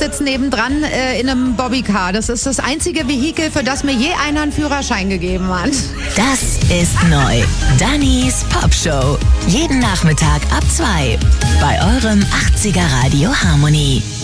sitze nebendran in einem Bobbycar. Das ist das einzige Vehikel, für das mir je einer einen Führerschein gegeben hat. Das ist neu. Dannys Popshow. Jeden Nachmittag ab 2 bei eurem 80er Radio Harmony.